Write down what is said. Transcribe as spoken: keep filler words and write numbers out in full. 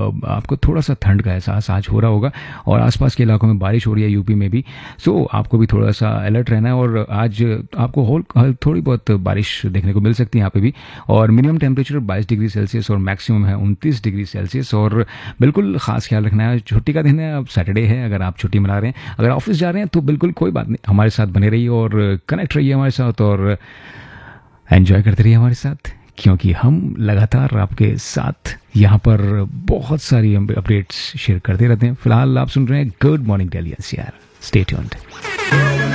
आपको थोड़ा सा ठंड का एहसास आज हो रहा होगा और आसपास के इलाकों में बारिश हो रही है, यूपी में भी। सो आपको भी थोड़ा सा अलर्ट रहना है और आज आपको होल थोड़ी बहुत बारिश देखने को मिल सकती है यहाँ पे भी। और मिनिमम टेम्परेचर बाईस डिग्री सेल्सियस और मैक्सिमम है उनतीस डिग्री सेल्सियस। और बिल्कुल खास ख्याल रखना है, छुट्टी का दिन है, अब सैटरडे है, अगर आप छुट्टी मना रहे हैं, अगर ऑफिस जा रहे हैं तो बिल्कुल कोई बात नहीं, हमारे साथ बने रहिए और कनेक्ट रहिए हमारे साथ और एंजॉय करते रहिए हमारे साथ, क्योंकि हम लगातार आपके साथ यहाँ पर बहुत सारी अपडेट्स शेयर करते रहते हैं। फिलहाल आप सुन रहे हैं good morning Delhi N C R. Stay tuned.